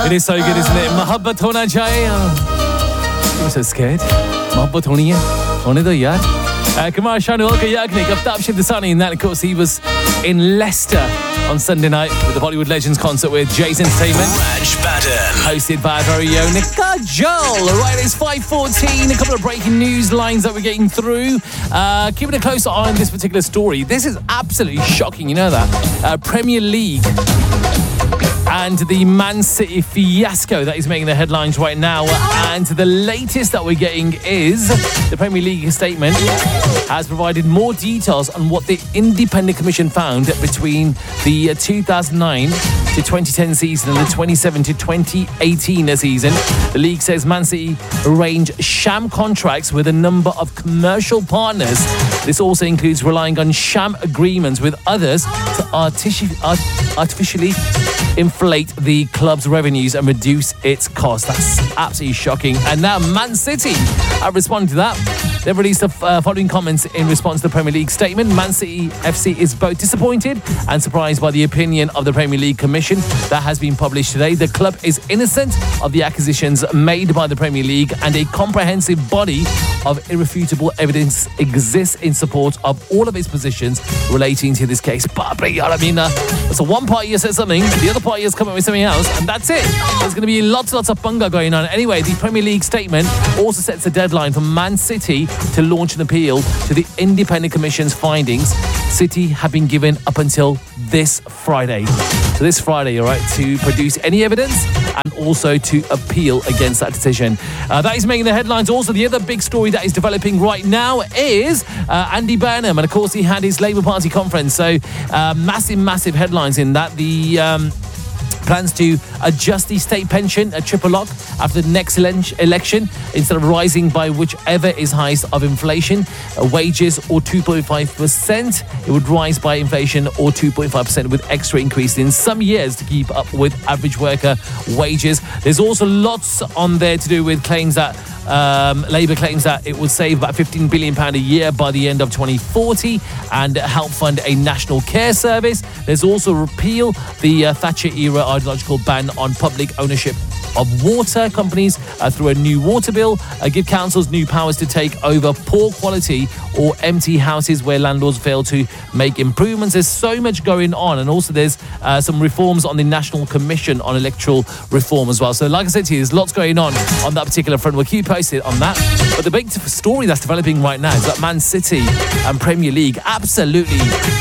It is so good, isn't it? Mohabbat hona chahiye. I'm so scared. Mohabbat honi hai. Hone do yaar. Kumar Shanwal ka Yagnik of Tapshid Dasani, and that, of course, he was in Leicester on Sunday night with the Bollywood Legends concert with Jay's Entertainment. Raj Batten. Hosted by our very own Kajol. Right, it's 5:14. A couple of breaking news lines that we're getting through. Keeping a close eye on this particular story. This is absolutely shocking, you know that. Premier League and the Man City fiasco that is making the headlines right now. And the latest that we're getting is the Premier League statement has provided more details on what the independent commission found between the 2009 to 2010 season and the 2017 to 2018 season. The league says Man City arranged sham contracts with a number of commercial partners. This also includes relying on sham agreements with others to artificially inflate the club's revenues and reduce its costs. That's absolutely shocking. And now Man City have responded to that. They've released the following comments in response to the Premier League statement. Man City FC is both disappointed and surprised by the opinion of the Premier League Commission that has been published today. The club is innocent of the acquisitions made by the Premier League, and a comprehensive body of irrefutable evidence exists in support of all of its positions relating to this case. But I mean, so one party has said something, the other party has come up with something else, and that's it. There's going to be lots of bunga going on. Anyway, the Premier League statement also sets a deadline for Man City to launch an appeal to the Independent Commission's findings. City have been given up until this Friday. So this Friday, all right, to produce any evidence and also to appeal against that decision. That is making the headlines. Also, the other big story that is developing right now is Andy Burnham. And of course, he had his Labour Party conference. So massive headlines in that. The plans to adjust the state pension, a triple lock, after the next election, instead of rising by whichever is highest of inflation, wages or 2.5%, it would rise by inflation or 2.5% with extra increase in some years to keep up with average worker wages. There's also lots on there to do with claims that Labour claims that it would save about £15 billion a year by the end of 2040 and help fund a national care service. There's also repeal the Thatcher-era ideological ban on public ownership of water companies through a new water bill, give councils new powers to take over poor quality or empty houses where landlords fail to make improvements. There's so much going on, and also there's some reforms on the National Commission on Electoral Reform as well. So like I said to you, there's lots going on that particular front. We'll keep you posted on that. But the big story that's developing right now is that Man City and Premier League absolutely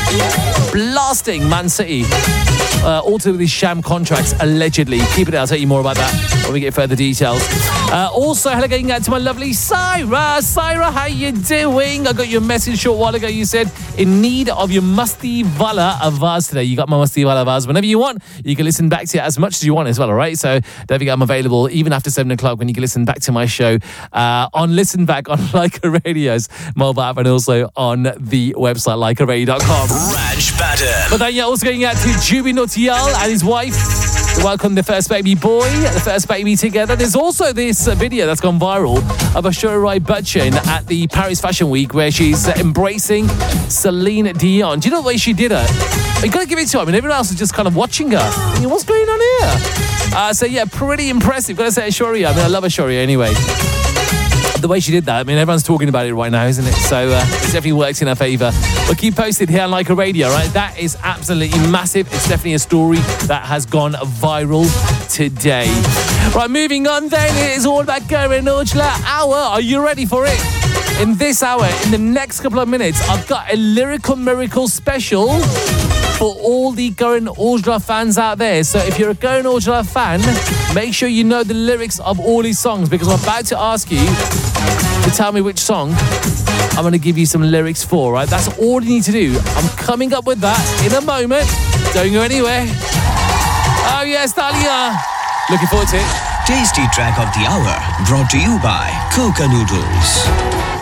blasting Man City. All to do with these sham contracts, allegedly. Keep it out, I'll tell you more about that when we get further details. Also, hello going out to my lovely Syra. Syra, how you doing? I got your message a short while ago. You said, in need of your Masti Wala Avaz today. You got my Masti Wala Avaz. Whenever you want, you can listen back to it as much as you want as well, all right? So don't forget I'm available even after 7 o'clock when you can listen back to my show on Listen Back on Leica Radio's mobile app and also on the website leicaradio.com. Raj Batten. But then you're also going out to Jubi Nautiyal and his wife to welcome the first baby boy, the first baby together. There's also this video that's gone viral of Aishwarya Rai Bachchan at the Paris Fashion Week where she's embracing Celine Dion. Do you know the way she did it? You got to give it to her. I mean, everyone else is just kind of watching her. I mean, what's going on here? So yeah, pretty impressive. Got to say Aishwarya. I mean, I love Aishwarya anyway. The way she did that, I mean, everyone's talking about it right now, isn't it? So it's definitely worked in her favour. We'll keep posted here on Leica Radio, right? That is absolutely massive. It's definitely a story that has gone viral today. Right, moving on then. It is all about Karan Aujla Hour. Are you ready for it? In this hour, in the next couple of minutes, I've got a Lyrical Miracle special for all the Karan Aujla fans out there. So if you're a Karan Aujla fan, make sure you know the lyrics of all his songs, because I'm about to ask you to tell me which song I'm going to give you some lyrics for, right? That's all you need to do. I'm coming up with that in a moment. Don't go anywhere. Oh yes, Dahlia. Looking forward to it. Tasty track of the hour brought to you by Coca Noodles.